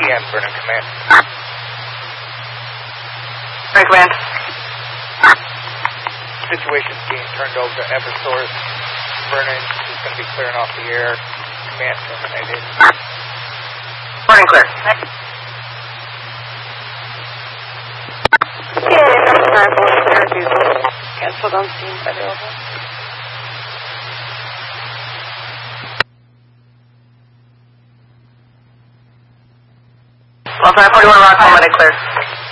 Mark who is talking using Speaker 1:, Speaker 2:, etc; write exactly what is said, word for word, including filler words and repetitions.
Speaker 1: M, Vernon Command.
Speaker 2: Vernon Command.
Speaker 1: Situation's being turned over to Eversource. Vernon is going to be clearing off the air. Command terminated.
Speaker 2: Morning, clear.
Speaker 3: Yeah, number nine four clear as usual. Cancelled on scene available.
Speaker 2: Well, five forty-one Rock, Monday clear.